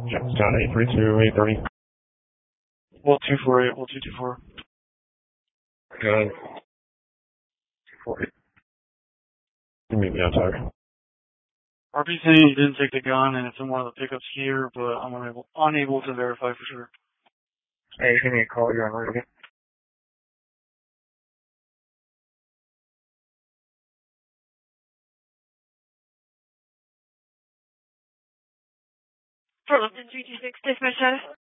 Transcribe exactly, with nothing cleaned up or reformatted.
John eight three two, eight thirty. Well, two four eight, well, two two four. Good. two four eight. You meet me outside. R P saying he didn't take the gun and it's in one of the pickups here, but I'm unable, unable to verify for sure. Hey, give me a call. You're on route again. Portland three two six, dispatch status.